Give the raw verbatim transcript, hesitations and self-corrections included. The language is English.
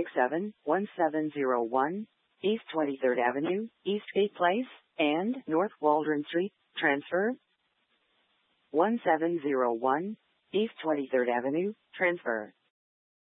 six seven one seven zero one, East twenty-third Avenue, Eastgate Place, and North Waldron Street, transfer. one seven zero one, East twenty-third Avenue, transfer.